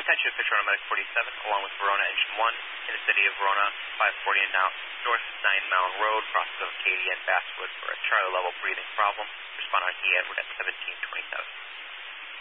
Attention, Fisher on Medic 47, along with Verona Engine 1, in the city of Verona, 540 and now North 9 Mound Road, crosses of Katy and Basswood for a Charlie level breathing problem. Respond on E Edward at 1727.